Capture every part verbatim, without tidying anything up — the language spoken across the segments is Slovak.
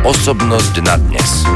Osobnosť na dnes.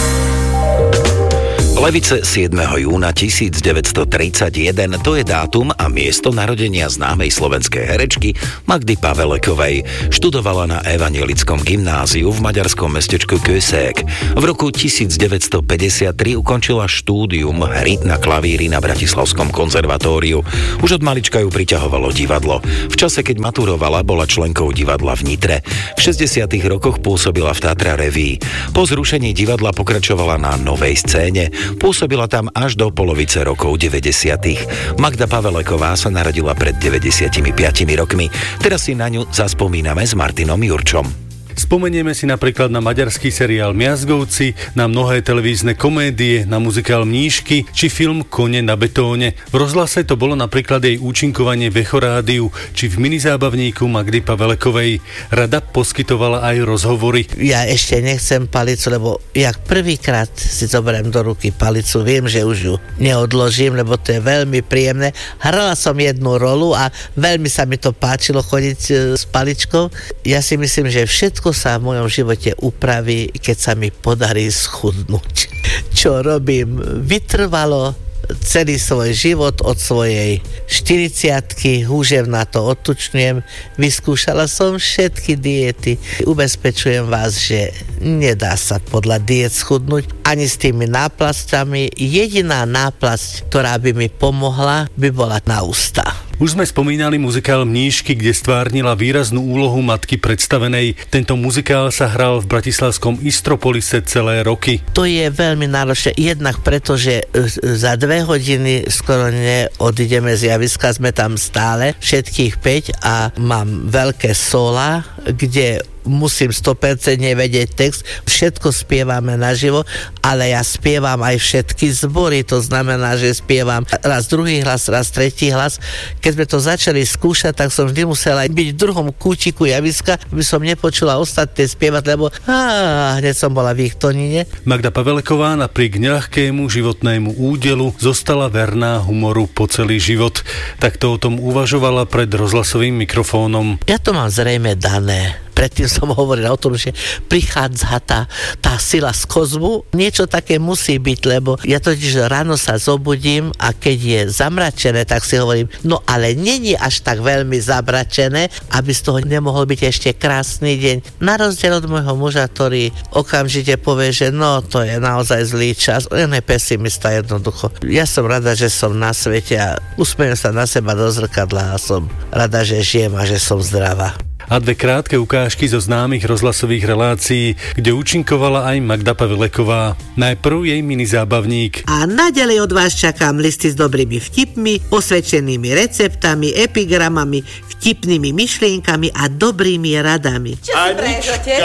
Levice siedmeho júna tisícdeväťstotridsaťjeden, to je dátum a miesto narodenia známej slovenskej herečky Magdy Pavelekovej. Študovala na evanjelickom gymnáziu v maďarskom mestečku Kőszeg. V roku tisícdeväťstopäťdesiattri ukončila štúdium hry na klavíri na Bratislavskom konzervatóriu. Už od malička ju priťahovalo divadlo. V čase, keď maturovala, bola členkou divadla v Nitre. V šesťdesiatych rokoch pôsobila v Tatra Revue. Po zrušení divadla pokračovala na Novej scéne. Pôsobila tam až do polovice rokov deväťdesiatych. Magda Paveleková sa narodila pred deväťdesiatimi piatimi rokmi. Teraz si na ňu zaspomíname s Martinom Jurčom. Spomenieme si napríklad na maďarský seriál Miazgovci, na mnohé televízne komédie, na muzikál Mníšky či film Kone na betóne. V rozhlase to bolo napríklad jej účinkovanie v Echorádiu či v minizábavníku Magdy Pavelekovej. Rada poskytovala aj rozhovory. Ja ešte nechcem palicu, lebo jak prvýkrát si zoberiem do ruky palicu, viem, že už ju neodložím, lebo to je veľmi príjemné. Hrala som jednu rolu a veľmi sa mi to páčilo chodiť s paličkou. Ja si myslím, že všetko sa v mojom živote upraví, keď sa mi podarí schudnúť. Čo robím vytrvalo celý svoj život od svojej štyridsiatky, húžev na to odtučňujem, vyskúšala som všetky diety. Ubezpečujem vás, že nedá sa podľa diet schudnúť ani s tými náplasťami. Jediná náplasť, ktorá by mi pomohla, by bola na ústa. Už sme spomínali muzikál Mníšky, kde stvárnila výraznú úlohu matky predstavenej. Tento muzikál sa hral v bratislavskom Istropolise celé roky. To je veľmi náročné, jednak preto, že za dve hodiny skoro neodídeme z javiska, sme tam stále, všetkých päť a mám veľké sola, kde musím sto percent vedieť text, všetko spievame naživo, ale ja spievam aj všetky zbory, to znamená, že spievam raz druhý hlas, raz tretí hlas. Keď sme to začali skúšať, tak som vždy musela byť v druhom kútiku javiska, aby som nepočula ostatné spievať, lebo á, hneď som bola v ich tonine. Magda Paveleková napriek neľahkému životnému údelu zostala verná humoru po celý život. Takto o tom uvažovala pred rozhlasovým mikrofónom. Ja to mám zrejme dané. Predtým som hovoril o tom, že prichádza tá, tá sila z kozmu. Niečo také musí byť, lebo ja totiž ráno sa zobudím a keď je zamračené, tak si hovorím, no ale není až tak veľmi zamračené, aby z toho nemohol byť ešte krásny deň. Na rozdiel od môjho muža, ktorý okamžite povie, že no, to je naozaj zlý čas. On je pesimista jednoducho. Ja som rada, že som na svete a usmejem sa na seba do zrkadla a som rada, že žijem a že som zdravá. A dve krátke ukážky zo známych rozhlasových relácií, kde účinkovala aj Magda Paveleková. Najprv jej minizábavník. A naďalej od vás čakám listy s dobrými vtipmi, osvedčenými receptami, epigramami, vtipnými myšlienkami a dobrými radami. Čo si preješ, otec?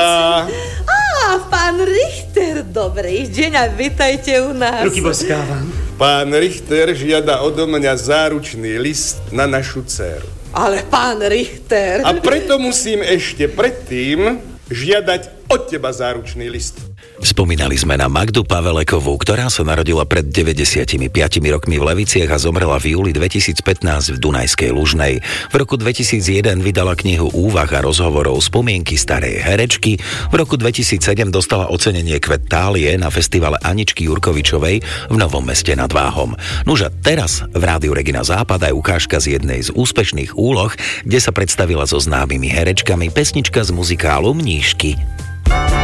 Á, pán Richter, dobrý deň a vitajte u nás. Ruky boskávam. Pán Richter žiada odo mňa záručný list na našu dcéru. Ale pán Richter... A preto musím ešte predtým žiadať od teba záručný list. Spomínali sme na Magdu Pavelekovú, ktorá sa narodila pred deväťdesiatimi piatimi rokmi v Leviciach a zomrela v júli dvetisícpätnásť v Dunajskej Lužnej. V roku dvetisícjeden vydala knihu úvah a rozhovorov Spomienky starej herečky. V roku dvetisícsedem dostala ocenenie Kvet tálie na festivale Aničky Jurkovičovej v Novom Meste nad Váhom. Nuž a teraz v rádiu Regina Západ aj ukážka z jednej z úspešných úloh, kde sa predstavila so známymi herečkami pesnička z muzikálu Mníšky.